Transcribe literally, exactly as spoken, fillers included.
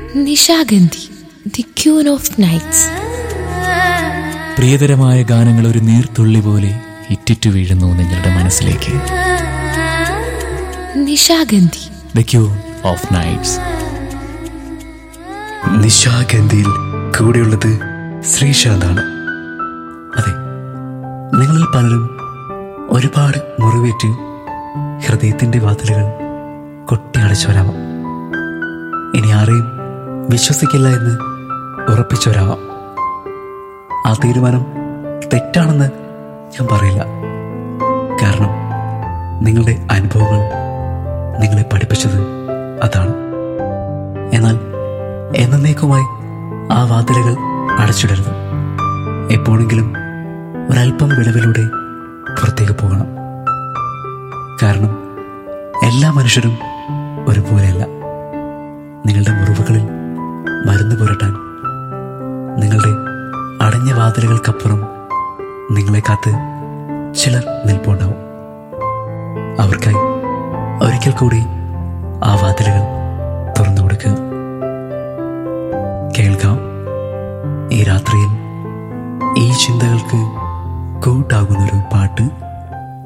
Nishagandhi, the queen of nights. പ്രിയതരമായ ഗാനങ്ങൾ ഒരു നീർത്തുള്ളി പോലെ ഇറ്റിറ്റു വീഴുന്നു നിങ്ങളുടെ മനസ്സിലേക്ക്. Nishagandhi, the queen of nights. നിശാഗന്ധിയിൽ കൂടെയുള്ളത് ശ്രീശാന്താണ്. അതെ, നിങ്ങളിൽ പലരും ഒരുപാട് മുറിവേറ്റ് ഹൃദയത്തിൻ്റെ വാതിലുകൾ കൊട്ടിയടച്ചവരാവാം. ഇനി ആരെയും വിശ്വസിക്കില്ല എന്ന് ഉറപ്പിച്ചവരാവാം. ആ തീരുമാനം തെറ്റാണെന്ന് ഞാൻ പറയില്ല. കാരണം നിങ്ങളുടെ അനുഭവങ്ങൾ നിങ്ങളെ പഠിപ്പിച്ചത് അതാണ്. എന്നാൽ എന്നേക്കുമായി ആ വാതിലുകൾ അടച്ചിടരുത്. എപ്പോഴെങ്കിലും ഒരല്പം വിടവിലൂടെ പുറത്തേക്ക് പോകണം. കാരണം എല്ലാ മനുഷ്യരും ഒരുപോലെയല്ല. നിങ്ങളുടെ മുറിവുകളിൽ മരുന്ന് പുരട്ടാൻ നിങ്ങളുടെ അടഞ്ഞ വാതിലുകൾക്കപ്പുറം നിങ്ങളെ കാത്ത് ചിലർ നിൽപ്പുണ്ടാവും. അവർക്കായി ഒരിക്കൽ കൂടി ആ വാതിലുകൾ തുറന്നു കൊടുക്കുക. കേൾക്കാം ഈ രാത്രിയിൽ ഈ ചിന്തകൾക്ക് കൂട്ടാകുന്നൊരു പാട്ട്.